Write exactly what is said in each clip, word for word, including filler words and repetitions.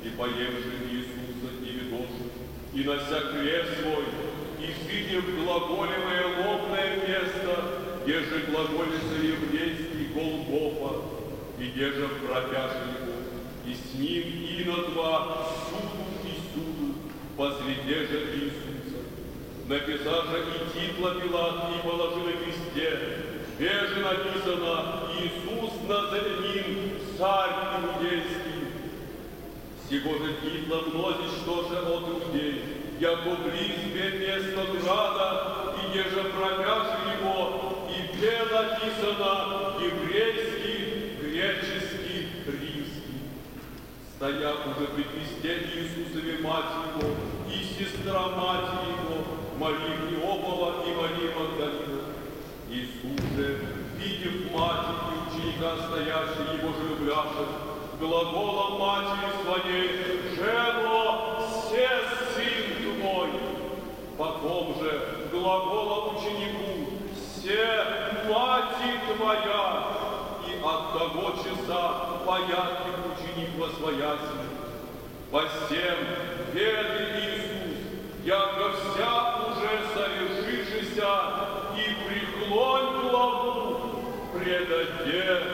и поемши Иисуса и ведошу, и нося крест свой, и сидя в глаголемое лобное место, где же глаголится еврейский Голгофа, и где же пропяши его, и с ним и на два суду и суду, посреди же Иисуса. Написал же и титла Пилат, и положил на кресте, где же написано Иисус Назарянин, царь иудейский. Сего же титла мнозить, что же от иудей, яко близбе место града, и где же пропяши его, и где написано еврейский, греческий, римский. Стоя уже при кресте Иисусове мать его, и сестра матери его, Мария Клеопова и Мария Магдалина. Иисус же, видев мать и ученика, стоящий его же любляшек, глаголом матери своей: «Жено, все сын твой». Потом же глаголом ученику: «Все мати твоя». И от того часа поят ученик восвояси. По всем веды Иисус, яко вся уже совершившися, и преклонь главу пред Отец.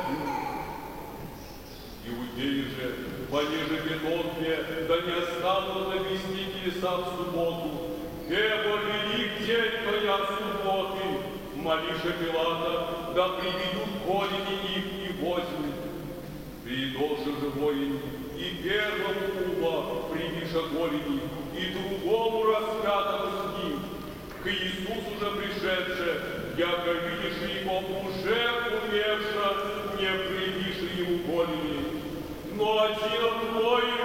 Иудеи же, понеже Петровке, да не останут навестить Иса в субботу, ибо велик день твоя субботы, молише Пилата, да приведут голени их и возьмут. Придолжи же воин, и первому ума примиша голени, и другому распятому с ним. К Иисусу же пришедше, яко видишь его уже умевша, не примиши ему голени. Но один твой